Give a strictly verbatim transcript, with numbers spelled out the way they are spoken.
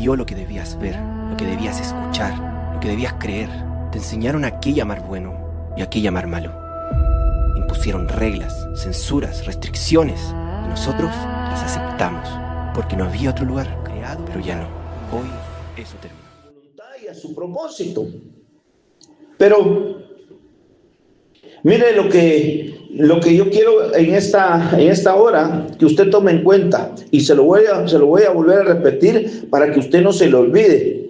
vio lo que debías ver, lo que debías escuchar, lo que debías creer. Te enseñaron a qué llamar bueno y a qué llamar malo. Impusieron reglas, censuras, restricciones, y nosotros las aceptamos, porque no había otro lugar creado, pero ya no. Hoy eso terminó. A su voluntad y a su propósito. Pero mire lo que, lo que yo quiero en esta, en esta hora que usted tome en cuenta, y se lo voy a, se lo voy a volver a repetir para que usted no se lo olvide.